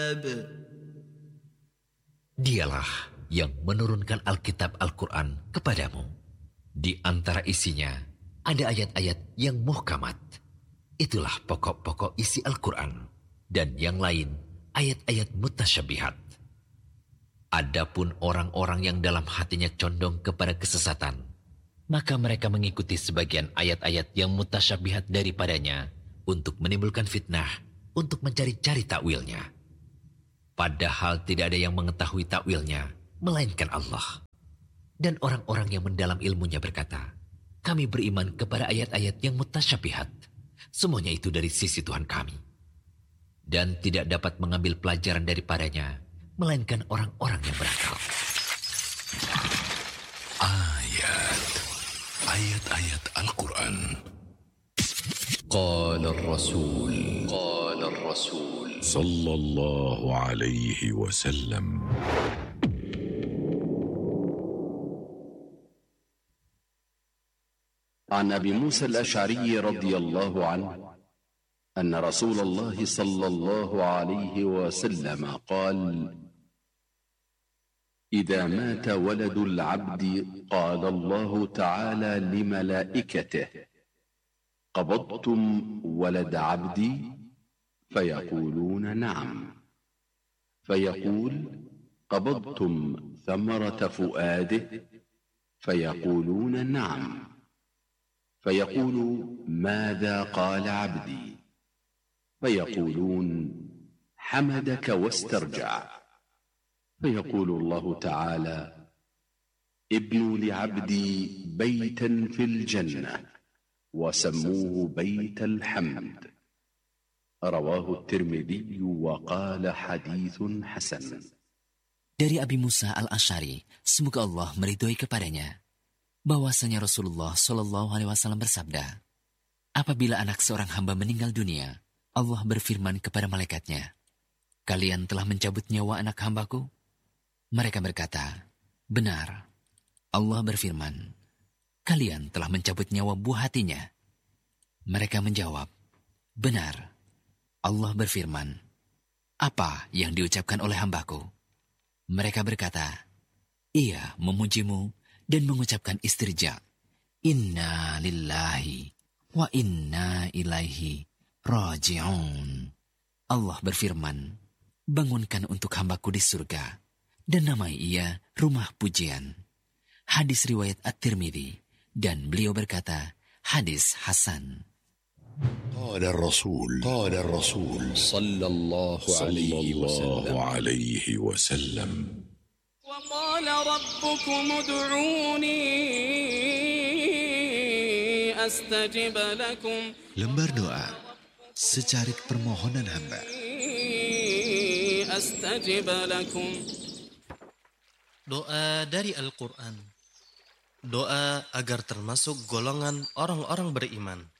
Dialah yang menurunkan Alkitab Al-Quran kepadamu. Di antara isinya ada ayat-ayat yang muhkamat. Itulah pokok-pokok isi Al-Quran. Dan yang lain ayat-ayat mutasyabihat. Adapun orang-orang yang dalam hatinya condong kepada kesesatan, maka mereka mengikuti sebagian ayat-ayat yang mutasyabihat daripadanya untuk menimbulkan fitnah, untuk mencari-cari takwilnya. Padahal tidak ada yang mengetahui takwilnya, melainkan Allah. Dan orang-orang yang mendalam ilmunya berkata, kami beriman kepada ayat-ayat yang mutasyabihat. Semuanya itu dari sisi Tuhan kami. Dan tidak dapat mengambil pelajaran daripadanya, melainkan orang-orang yang berakal. Ayat-ayat Al-Quran. Qala Rasul Sallallahu alaihi wasallam. عن أبي موسى الأشعري رضي الله عنه أن رسول الله صلى الله عليه وسلم قال: إذا مات ولد العبد قال الله تعالى لملائكته: قبضتم ولد عبدي؟ فيقولون نعم. فيقول: قبضتم ثمرة فؤاده؟ فيقولون نعم. فيقول: ماذا قال عبدي؟ فيقولون: حمدك واسترجع. فيقول الله تعالى: ابنوا لعبدي بيتا في الجنة وسموه بيت الحمد. رواه الترمذي وقال حديث حسن. Dari Abi Musa al-Asy'ari, semoga Allah meridhoi kepadanya, bahwasanya Rasulullah Shallallahu Alaihi Wasallam bersabda, apabila anak seorang hamba meninggal dunia, Allah berfirman kepada malaikatnya, kalian telah mencabut nyawa anak hambaku? Mereka berkata, benar. Allah berfirman, kalian telah mencabut nyawa buah hatinya? Mereka menjawab, benar. Allah berfirman, apa yang diucapkan oleh hambaku? Mereka berkata, ia memujimu dan mengucapkan istirja. Inna lillahi wa inna ilaihi raji'un. Allah berfirman, bangunkan untuk hambaku di surga dan namai ia rumah pujian. Hadis riwayat At-Tirmidzi, dan beliau berkata, hadis hasan. قال الرسول صلى الله عليه وسلم. وقال ربكم ادعوني أستجب لكم. Lembar doa, secarik permohonan hamba. أستجب لكم. Doa dari Al-Quran. Doa agar termasuk golongan orang-orang beriman.